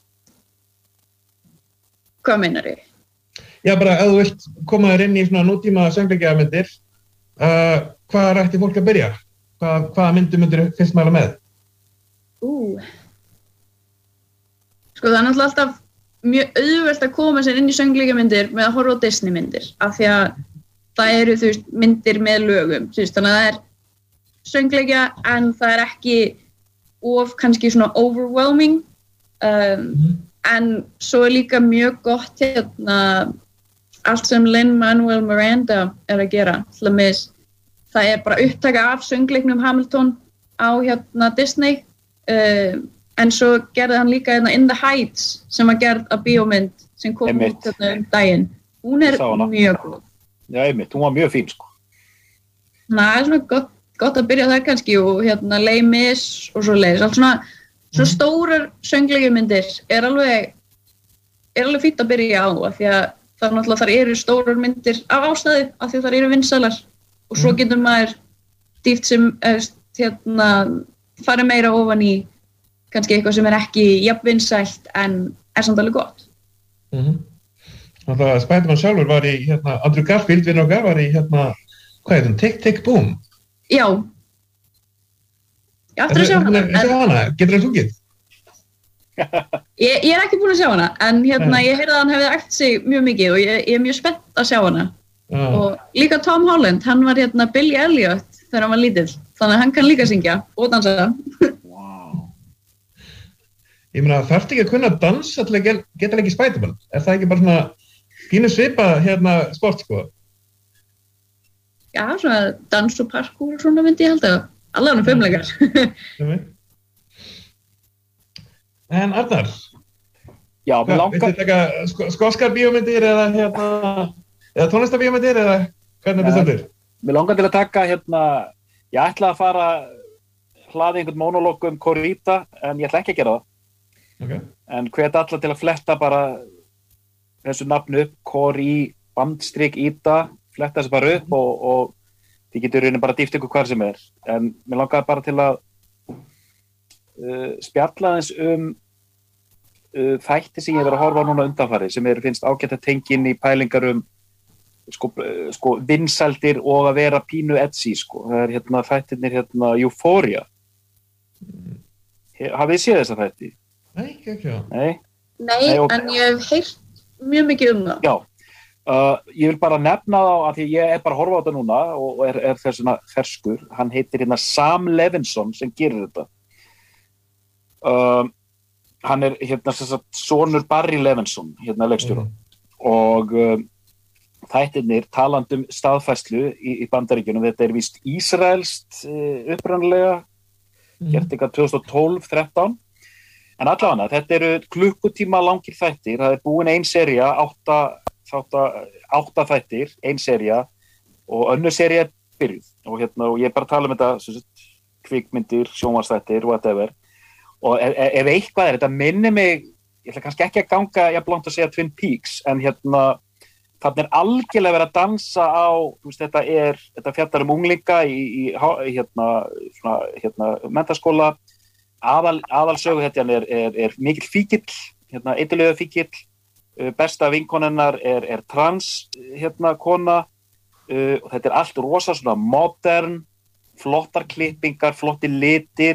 Hvað meinar ég? Já, bara ef þú vilt koma þér inn í svona nútíma söngleikjamyndir, hvað ætti fólk að byrja? Hvaða myndir fyrst mæla með? Sko það er náttúrulega alltaf mjög auðvelt að koma sér inn í söngleikjamyndir með að horfa á Disney-myndir af því að það eru, þú veist, myndir með lögum, þú veist, þannig að það er söngleikja en það er ekki of kannski svona overwhelming en svo er líka mjög gott allt sem Lin-Manuel Miranda er að gera, til dæmis það er bara upptaka af söngleiknum Hamilton á Disney en svo gerði hann líka In the Heights sem var gerð af bíómynd sem kom út daginn. Hún er mjög góð. Já, einmitt, hún var mjög fín, sko. Það er svona gott að byrja þar kannski og Les Mis og svo leiðis. Allt svona, svo stórar söngleikjamyndir er alveg fínt að byrja á af því að það náttúrulega þar eru stórar myndir af ástæðu af því að þar eru vinsælar og svo getur maður dýft sem farið meira ofan í kannski eitthvað sem er ekki jafn vinsælt en er samt alveg gott. Þannig að Spiderman sjálfur var í Andrew Garfield vinur okkar var í hvað heitir hún? Tick Tick Boom? Já. Ég ætla að sjá hana. Getur það sungið? Ég er ekki búin að sjá hana en ég heyrði að hann hefði æft sig mjög mikið og ég er mjög spennt að sjá hana. Og líka Tom Holland, hann var Billy Elliot þegar hann var lítill, þannig að hann kann líka syngja og dansa. Ég meina, þarftu ekki að kunna dansa til að geta ekki Spiderman? Er það ekki bara svona pínu svipað sport, sko? Já, svona dans og parkour svona myndi ég halda. Allavega fimmleikar. En Arnar? Já, mér langar... Viltu taka skoskar bíómyndir eða tónlistarbíómyndir eða hvernig er þetta? Mér langar til að taka ég ætla að fara hlaði einhvern monólóg Corita, en ég ætla ekki að gera það. Okay. En hvet alla til að fletta bara þessu nafnu upp, Cori _Ita, fletta þessu bara upp og þið getur raunin bara dýft ykkur hvar sem er. En mér langaði bara til að spjalla aðeins þætti sem ég verið að horfa á núna undanfarið sem finnst ágætt að tengja inn í pælingar sko vinsældir og að vera pínu edgy sko. Það þættirnir Euphoria. Hafið þið séð þessa þætti? Nei, ekki. Nei, en ég hef heyrt mjög mikið það. Já, ég vil bara nefna þá að því ég bara að horfa á þetta núna og er þessuna ferskur. Hann heitir Sam Levinson sem gerir þetta. Hann er sonur Barry Levinson, leikstjóra. Og þættirnir talandi staðfærslu í Bandaríkjunum, þetta er víst ísraelskt upprunalega, gert eitthvað 2012-13, en allavega þetta eru klukkutíma langir þættir, það er búin ein sería, 8 þættir, ein sería og önnur sería er byrjuð og ég bara tala þetta kvikmyndir, sjónvarpsþættir, whatever og ef eitthvað þetta minnir mig, ég ætla kannski ekki að ganga jafnlangt að segja Twin Peaks, en þarna er algjörlega verið að dansa á, þetta fjallar unglinga í menntaskóla, aðalsöguhetjan er mikill fíkill, eiturlyfja fíkill, besta vinkonunnar er trans, kona, og þetta er allt rosa svona modern, flottar klippingar, flottir litir,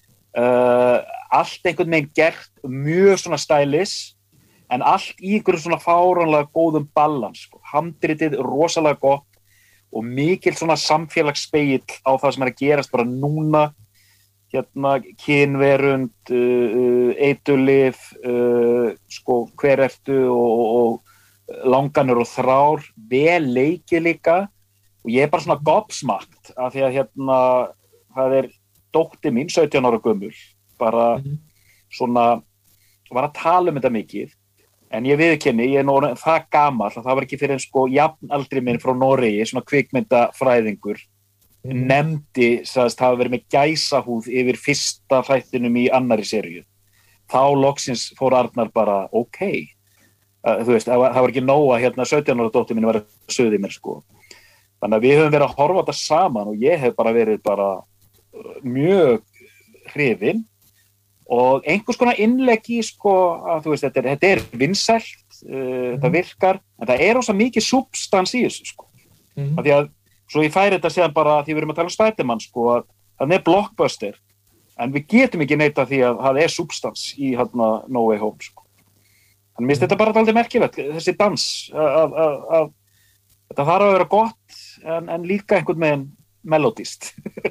allt einhvern veginn gert mjög svona stylish, en allt í ykkur svona fáránlega góðum balans, sko. Handritið rosalega gott og mikil svona samfélagsspegill á það sem er að gerast bara núna, kynverund, eiturlyf, sko, hver ertu og langanur og þrár, vel leikið líka og ég er bara svona gobsmakt af því að það er dóttir mín, 17 ára gömul, bara svona, var að tala þetta mikið. En ég viðurkenni, ég er það gamall að það var ekki fyrir sko jafnaldri minn frá Noregi, svona kvikmyndafræðingur, nefndi, sagðist hafa verið með gæsahúð yfir fyrsta þættinum í annarri seríu. Þá loksins fór Arnar bara, ok. Það var ekki nóg að 17 ára dóttir mín var að suði mér sko. Þannig að við höfum verið að horfa þetta saman og ég hef bara verið mjög hrifinn. Og einhvers konar innlegg í sko að þetta er vinsælt, þetta virkar, en það er ósa mikið substans í þessu sko. Af því að svo ég færi þetta síðan bara því við erum að tala Spiderman sko að það er blockbuster, en við getum ekki neita því að það er substans í No Way Home sko. Þannig minnst þetta bara dálítið merkilegt, þessi dans að þetta þarf að vera gott en líka einhvern veginn melodist.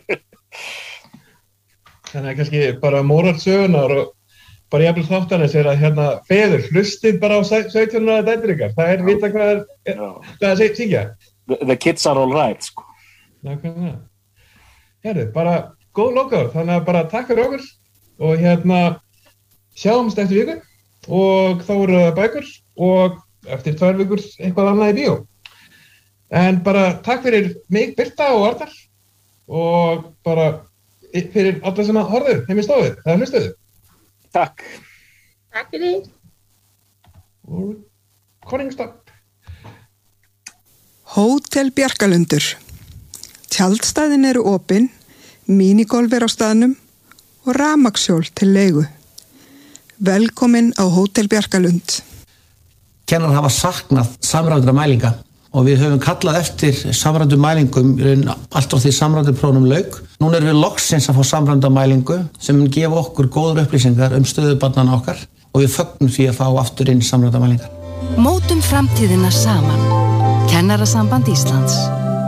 Þannig að kannski bara moral sögunar og bara jafnvel þáttanins er að feður, hlustið bara á 17 ára dætur ykkar. Það er vita hvað það syngja. The kids are all right, sko. Nákvæmlega. Herðu, bara góð lokaður. Þannig að bara takk fyrir okkur og sjáumst eftir viku og þá eru það bækur og eftir 2 vikur eitthvað annað í bíó. En bara takk fyrir mig, Birta og Arnar og bara fyrir alla sem að horfðu heim í stofu, eða hlustuðu. Takk. Takk fyrir. Og recording stop. Hótel Bjarkalundur. Tjaldstæðin eru opin, minigolf er á staðnum og rafmagnshjól til leigu. Velkomin á Hótel Bjarkalund. Kennarar hafa saknað samræmdra mælinga og við höfum kallað eftir samræmdum mælingum allt frá því samræmduprófunum lauk. Núna erum við loksins að fá samræmda mælingu sem mun gefa okkur góðar upplýsingar stöðu barnanna okkar og við fögnum því að fá aftur inn samræmda mælingar. Mótum framtíðina saman. Kennarasamband Íslands.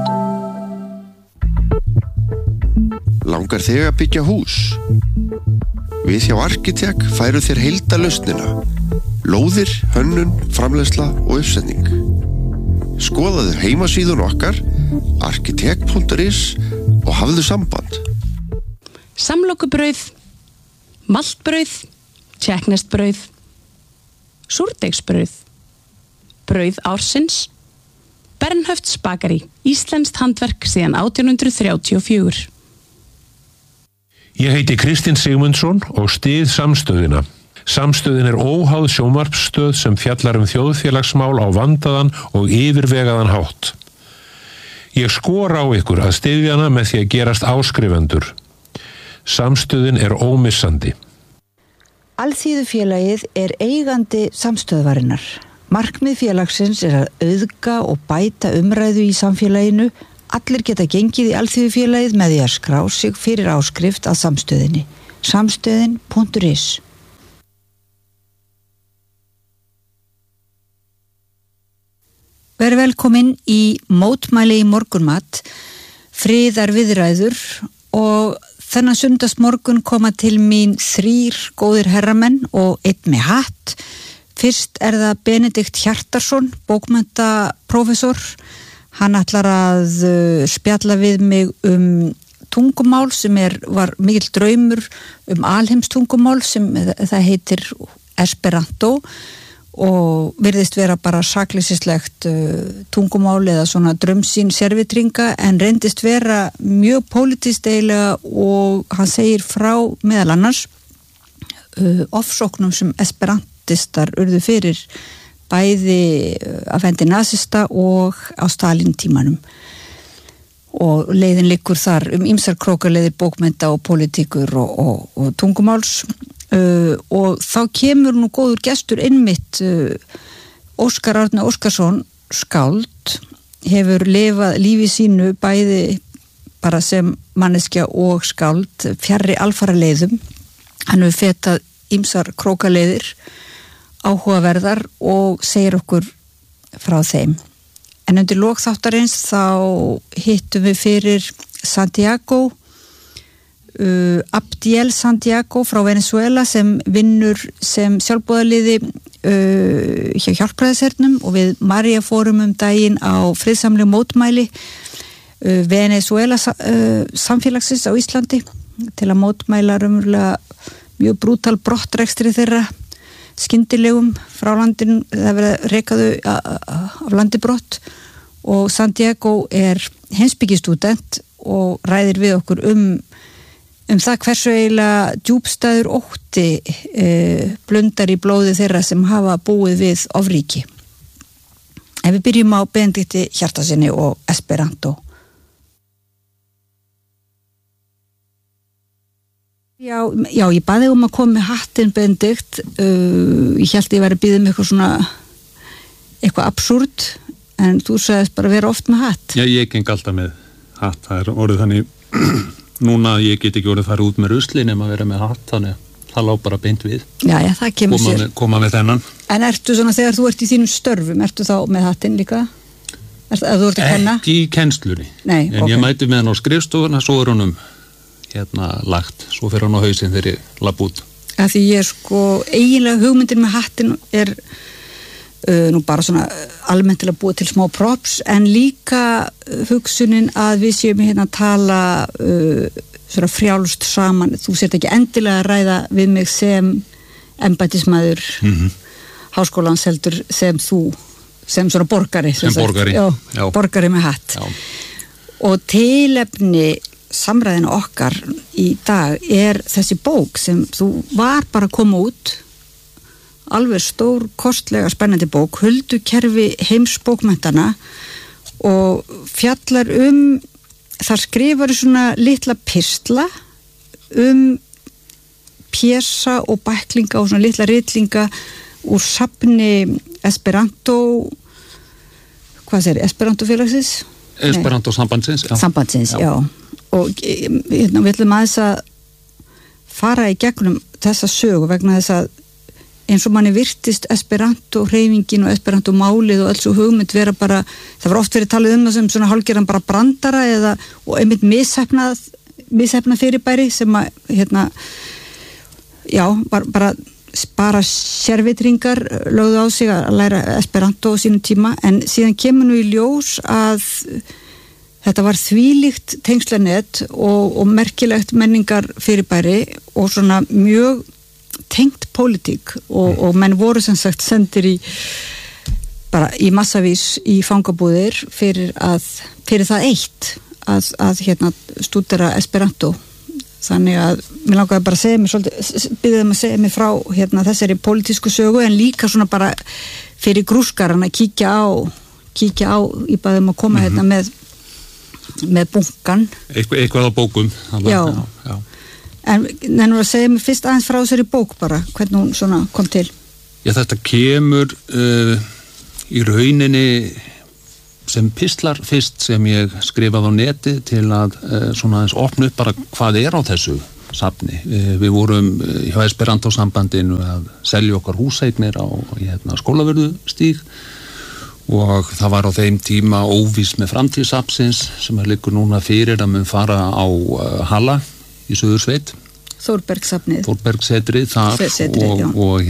Langar þig að byggja hús? Við hjá Arkitek færum þér heildarlausnina. Lóðir, hönnun, framleiðsla og uppsetning. Skoðaðu heimasíðun okkar, arkitek.is og hafðu samband. Samlokubrauð, maltbrauð, tékkneskt-brauð, súrdeigsbrauð, brauð ársins, Bernhöfts bakari, íslenskt handverk síðan 1834. Ég heiti Kristinn Sigmundsson og styð Samstöðina. Samstöðin er óháð sjónvarpsstöð sem fjallar þjóðfélagsmál á vandaðan og yfirvegaðan hátt. Ég skora á ykkur að styðja hana með því að gerast áskrifendur. Samstöðin er ómissandi. Alþýðufélagið er eigandi Samstöðvarinnar. Markmið félagsins að auðga og bæta umræðu í samfélaginu. Allir geta gengið í alþýðufélagið með því að skrá sig fyrir áskrift að samstöðinni. Samstöðin.is. Verið velkomin í mótmæli í morgunmat, friðarviðræður, og þennan sunnudagsmorgun koma til mín 3 góðir herramenn og 1 með hatt. Fyrst það Benedikt Hjartarson, bókmenntaprófessor. Hann ætlar að spjalla við mig tungumál sem var mikill draumur alheimstungumál sem það heitir Esperanto og virðist vera bara sakleysislegt tungumál eða svona draumsýn servitringa en reyndist vera mjög pólitískt eiginlega og hann segir frá meðal annars ofsóknum sem esperantistar urðu fyrir bæði af hendi nasista og á Stalin tímanum og leiðin liggur þar ýmsar krókaleiðir bókmennta og pólitíkur og tungumáls og þá kemur nú góður gestur einmitt Óskar Árni Óskarsson skáld hefur lifað lífi sínu bæði bara sem manneskja og skáld fjarri alfaraleiðum hann hefur fetað ýmsar krókaleiðir áhugaverðar og segir okkur frá þeim. En undir lok þáttarins þá hittum við fyrir Santiago, Abdiel Santiago frá Venezuela sem vinnur sem sjálfboðaliði hjá Hjálpræðishernum og við María fórum daginn á friðsamlegu mótmæli Venezuela samfélagsins á Íslandi til að mótmæla raunverulega mjög brútal brottrekstri þeirra skyndilegum frá landinu, það verið rekaðu af landibrott og Santiago heimspekistúdent og ræðir við okkur það hversu eiginlega djúpstæður ótti blundar í blóði þeirra sem hafa búið við ofríki. En við byrjum á Benedikti Hjartarsyni og Esperanto. Já, ég baði að koma með hattinn Benedikt, ég held ég væri að biðja eitthvað svona, eitthvað absúrt, en þú sagðist bara vera oft með hatt. Já, ég geng alltaf með hatt, það orðið þannig, núna ég get ekki orðið að fara út með rusli nema að vera með hatt, þannig það lá bara beint við. Já, það kemur sér. Koma með þennan. En ertu svona, þegar þú ert í þínum störfum, ertu þá með hattinn líka? Að þú ert að kenna? Ekki í kennslunni, en okay. Ég mæti með hann á skrifstofuna, svo honum lagt, svo fyrir hann á hausinn þegar ég lapp út. Því ég eiginlega hugmyndin með hattin nú bara svona almennt til að búa til smá props, en líka hugsunin að við séum hérna að tala svona frjálst saman, þú sért ekki endilega að ræða við mig sem embættismaður háskólans heldur sem þú, sem svona borgari. Sem borgari. Já, borgari með hatt. Já. Og tilefni samræðinu okkar í dag þessi bók sem þú var bara að koma út alveg stór, kostlega, spennandi bók Huldukerfi heimsbókmenntana og fjallar þar skrifar svona litla pistla pésa og bæklinga og svona litla ritlinga úr safni Esperanto Esperanto félagsins? Esperanto sambandsins, já. Sambandsins, já. Og við ætlum aðeins að fara í gegnum þessa sögu vegna þess að eins og manni virtist Esperanto hreyfingin og Esperanto málið og alls og hugmynd vera bara, það var oft verið talið það sem svona hálfgerðan bara brandara og einmitt mishefnað fyrirbæri sem að bara servitringar lögðu á sig að læra Esperanto á sínum tíma en síðan kemur nú í ljós að þetta var þvílíkt tengslanett og merkilegt menningar fyrirbæri og svona mjög tengt pólitík og menn voru sem sagt sendir í massavís í fangabúðir fyrir það eitt að stúdera Esperanto. Þannig að mér langaði bara að segja mér svolítið, byrjaði að segja mér frá þessari pólitísku sögu en líka svona bara fyrir grúskaran að kíkja á ég baði að koma hérna með bunkan. Eitthvað á bókum. Já. En nennur að segja mér fyrst aðeins frá þessari bók bara, hvernig hún svona kom til? Já, þetta kemur í rauninni sem pistlar fyrst sem ég skrifaði á neti til að svona aðeins opna upp bara hvað á þessu safni. Við vorum hjá Esperanto sambandinu að selja okkar húseignir á Skólavörðustíg og það var á þeim tíma óvíst með framtíðsafnsins sem liggur núna fyrir að mun fara á Halla í Suðursveit. Þórbergssetrið þar og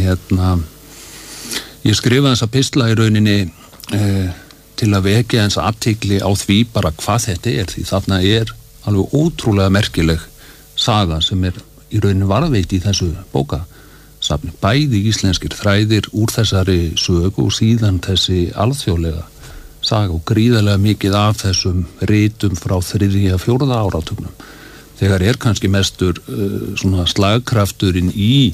ég skrifaði þessa pistla í rauninni til að vekja eins athygli á því bara hvað þetta því þarna alveg ótrúlega merkileg saga sem í rauninni varðveitt í þessu bókasafni. Bæði íslenskir þræðir úr þessari sögu og síðan þessi alþjóðlega saga og gríðarlega mikið af þessum ritum frá 3. og 4. áratugnum. Þegar kannski mestur svona slagkrafturinn í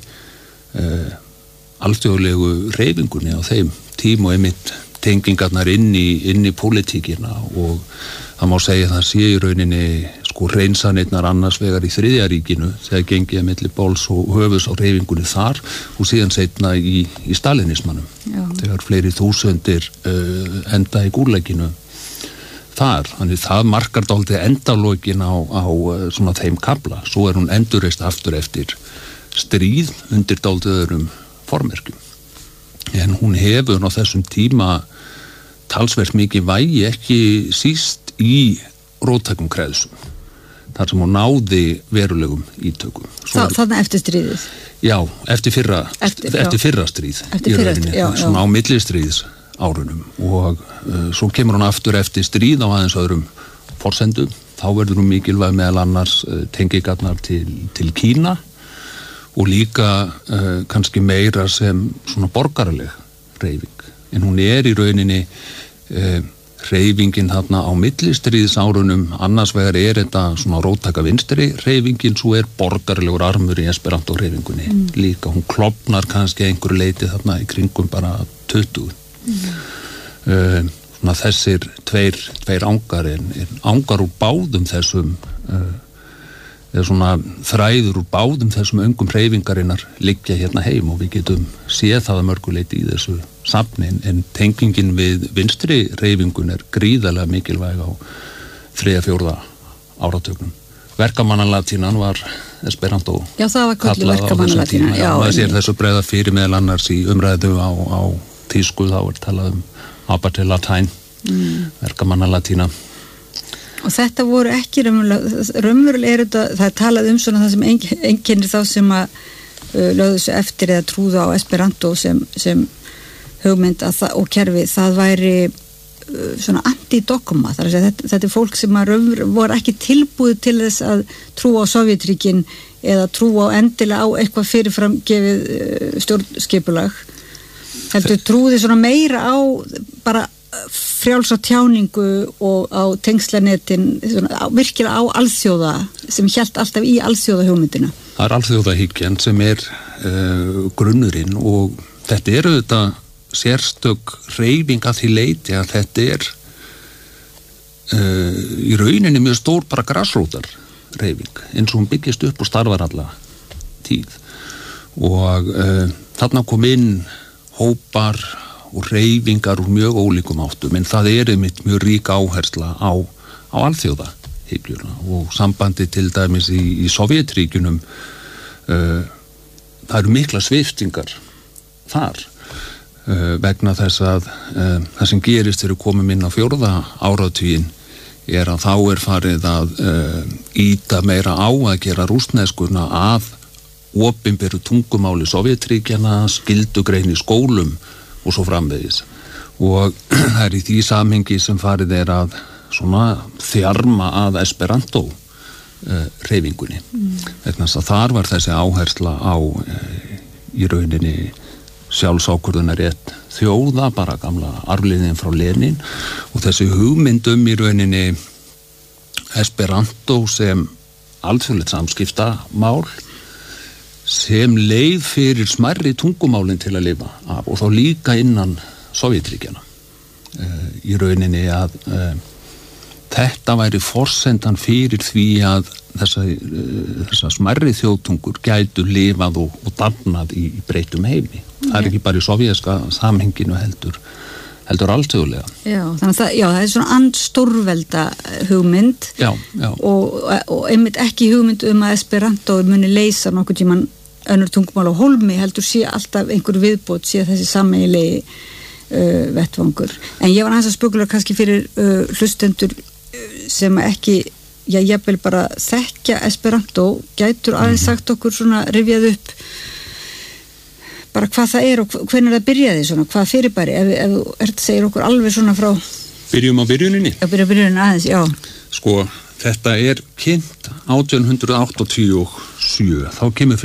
alþjóðlegu hreyfingunni á þeim tíma og einmitt tengingarnar inn í pólitíkina og það má segja það sé í rauninni hreinsanirnar annars vegar í Þriðja ríkinu þegar gengið milli bols og höfuðs á hreyfingunni þar og síðan seinna í stalinismannum. Þegar fleiri þúsundir enda í gúrleikinu þar. Þannig það markar dálítið endalókin á svona þeim kafla. Svo hún endurreist aftur eftir stríð undir dálítið öðrum formerkjum. En hún hefur á þessum tíma talsvert mikið vægi ekki síst í róttækum kreðsum þar sem hún náði verulegum ítökum. Þarna eftir stríðið? Já, eftir fyrra stríð í rauninni, svona á millistríðs árunum og svo kemur hún aftur eftir stríð á aðeins öðrum forsendum. Þá verður hún mikilvæg meðal annars tengingarnar til Kína og líka kannski meira sem svona borgaraleg hreyfing. En hún í rauninni hreyfingin þarna á millistríðsárunum, annars vegar þetta svona róttæka vinstri hreyfingin, svo borgaralegur armur í Esperanto hreyfingunni. Líka, hún klofnar kannski einhverju leiti þarna í kringum bara 20. Svona þessir tveir ángar ángar úr báðum þessum eða svona þræður úr báðum þessum öngum hreyfingarinnar liggja hérna heim og við getum séð það að mörgu leiti í þessu safni en tengingin við vinstri hreyfingun gríðarlega mikilvæg á 3. og 4. áratugnum. Verkamannalatínan var Esperanto kallað á þessum tíma. Það sér þessu breiða fyrir meðal annars í umræðu á þýsku, þá talað Abatel Latein, Verkamannalatína. Og þetta voru ekki raunverulega það talað svona það sem einkennir þá sem að lögðu sig eftir eða trúða á Esperanto sem hugmynd og kerfi, það væri svona antidogma, þar að segja þetta fólk sem voru ekki tilbúið til þess að trúa á Sovjetríkin eða trúa endilega á eitthvað fyrirframgefið stjórnskipulag, heldur trúði svona meira á bara frjálsa tjáningu og á tengslanetin, virkilega á alþjóða sem hélt alltaf í alþjóða hugmyndina. Það alþjóðahyggjan sem grunnurinn og þetta þetta sérstök hreyfing að því leiti að þetta í rauninni mjög stór bara grassrótar hreyfing eins og hún byggist upp og starfar alla tíð og þarna kom inn hópar og hreyfingar úr mjög ólíkum áttum en það einmitt mjög rík áhersla á alþjóðahyggjuna og sambandi til dæmis í Sovjetríkjunum það eru mikla sviptingar þar vegna þess að það sem gerist þegar við komum inn á 4. áratuginn að þá farið að ýta meira á að gera rússneskuna að opinberu tungumáli Sovjetríkjana, skildugrein í skólum og svo framvegis og það í því samhengi sem farið að svona þjarma að Esperanto hreyfingunni vegna þess að þar var þessi áhersla á í rauninni sjálfsákvörðunarrétt þjóða, bara gamla arfleifðin frá Lenin og þessi hugmyndum í rauninni Esperanto sem alþjóðlegt samskiptamál sem leið fyrir smærri tungumálin til að lifa af og þá líka innan Sovjetríkjana í rauninni að þetta væri forsendan fyrir því að þessa smærri þjóðtungur gætu lifað og dafnað í breyttum heimi. Það ekki bara í sovjerska samhenginu heldur heldur alþjóðlega. Já, þannig að það er svona andstórvelda hugmynd og einmitt ekki hugmynd að Esperanto muni leysa nokkuð tíman önnur tungumál á hólmi, heldur sé alltaf einhver viðbót, sé þessi sameiginlegi vettvangur. En ég var aðeins að spekulara kannski fyrir hlustendur sem ekki, jafnvel bara þekkja Esperanto, gætur aðeins sagt okkur svona rifjað upp bara hvað það og hvernig það byrjaði svona, hvað fyrirbæri, ef þú segir okkur alveg svona frá... Byrjum á byrjuninni? Já, byrjuninni aðeins, já. Sko, þetta kynnt 1887, þá kemur